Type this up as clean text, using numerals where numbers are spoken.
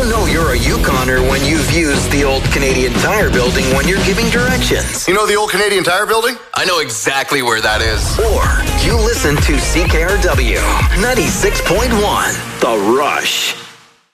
You know you're a Yukoner when you've used the Old Canadian Tire Building when you're giving directions. You know the Old Canadian Tire Building? I know exactly where that is. Or you listen to CKRW 96.1, The Rush.